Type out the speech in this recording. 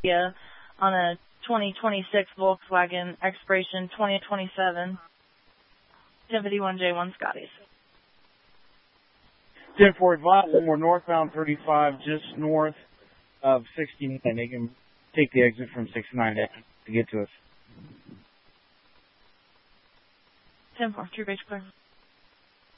on a 2026 Volkswagen, expiration 2027. 1051J1 Scotty's. 10-4 advise, and we're northbound 35, just north of 69. They can take the exit from 69 to get to us. 10-4, True Base Clear.